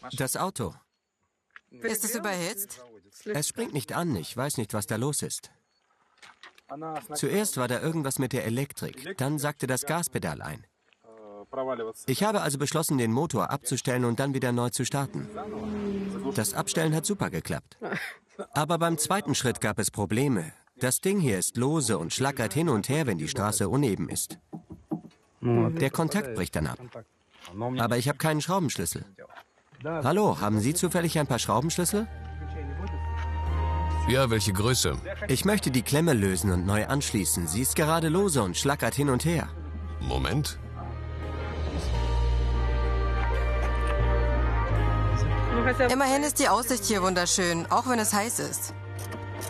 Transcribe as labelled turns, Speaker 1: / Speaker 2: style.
Speaker 1: Das Auto.
Speaker 2: Ist es überhitzt?
Speaker 1: Es springt nicht an. Ich weiß nicht, was da los ist. Zuerst war da irgendwas mit der Elektrik. Dann sackte das Gaspedal ein. Ich habe also beschlossen, den Motor abzustellen und dann wieder neu zu starten. Das Abstellen hat super geklappt. Aber beim zweiten Schritt gab es Probleme. Das Ding hier ist lose und schlackert hin und her, wenn die Straße uneben ist. Der Kontakt bricht dann ab. Aber ich habe keinen Schraubenschlüssel. Hallo, haben Sie zufällig ein paar Schraubenschlüssel?
Speaker 3: Ja, welche Größe?
Speaker 1: Ich möchte die Klemme lösen und neu anschließen. Sie ist gerade lose und schlackert hin und her.
Speaker 3: Moment.
Speaker 2: Immerhin ist die Aussicht hier wunderschön, auch wenn es heiß ist.